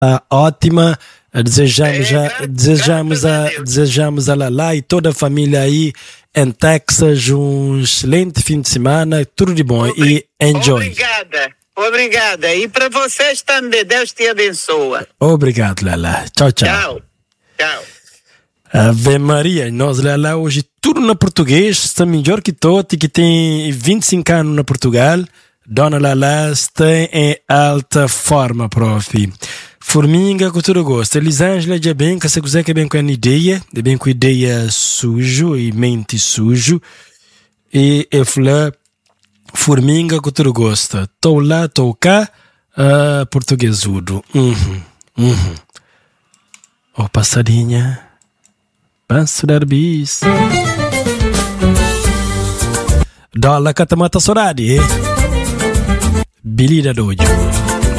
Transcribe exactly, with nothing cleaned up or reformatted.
ah, ótima. Desejamos, É, a, gra- desejamos, graças a a, Deus. desejamos a Lala e toda a família aí em Texas um excelente fim de semana, tudo de bom e enjoy. Obrigada, obrigada. E para vocês também, Deus te abençoa. Obrigado, Lala. Tchau, tchau. Tchau, tchau. Ave Maria, nós Lala hoje tudo na português, está melhor que Toti, que tem vinte e cinco anos na Portugal. Dona Lala está em alta forma, prof. Formiga, que tudo gosta. Elisângela, já bem, que se quiser que bem com a ideia, de bem com ideia sujo e mente sujo. E eu falei, formiga, que tudo gosta. Tô lá, tô cá, uh, portuguesudo. Uhum, uhum. Ó, passarinha, passo dar bis. Dólar catamata soradi, eh? Bilida dojo.